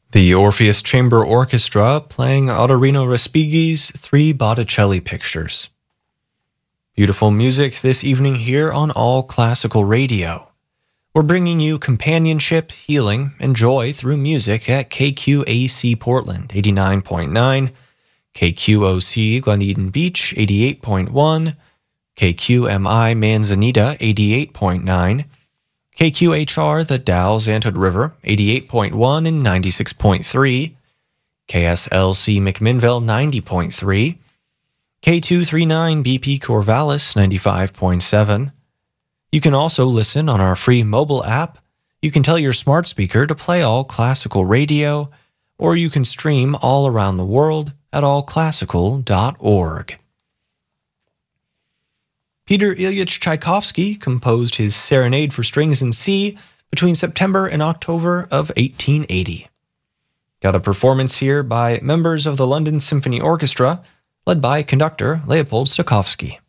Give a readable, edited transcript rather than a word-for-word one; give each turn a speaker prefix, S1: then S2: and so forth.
S1: The Orpheus Chamber Orchestra playing Ottorino Respighi's 3 Botticelli pictures. Beautiful music this evening here on All Classical Radio. We're bringing you companionship, healing, and joy through music at KQAC Portland 89.9, KQOC Glen Eden Beach 88.1, KQMI Manzanita 88.9, KQHR The Dalles Antioch River 88.1 and 96.3, KSLC McMinnville 90.3, K239 BP Corvallis 95.7. You can also listen on our free mobile app. You can tell your smart speaker to play All Classical Radio, or you can stream all around the world at allclassical.org. Peter Ilyich Tchaikovsky composed his Serenade for Strings in C between September and October of 1880. Got a performance here by members of the London Symphony Orchestra, led by conductor Leopold Stokowski.